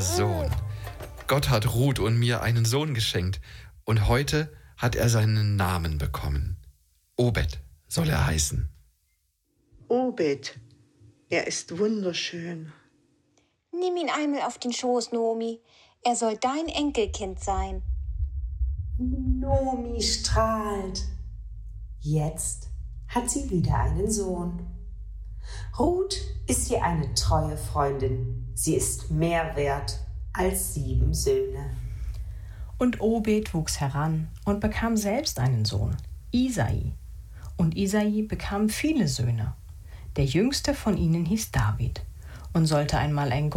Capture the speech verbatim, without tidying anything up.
Sohn. Gott hat Ruth und mir einen Sohn geschenkt und heute hat er seinen Namen bekommen. Obed soll er heißen. Obed, er ist wunderschön. Nimm ihn einmal auf den Schoß, Noomi. Er soll dein Enkelkind sein. Noomi strahlt. Jetzt hat sie wieder einen Sohn. Ruth ist ihr eine treue Freundin. Sie ist mehr wert als sieben Söhne. Und Obed wuchs heran und bekam selbst einen Sohn, Isai. Und Isai bekam viele Söhne. Der jüngste von ihnen hieß David und sollte einmal ein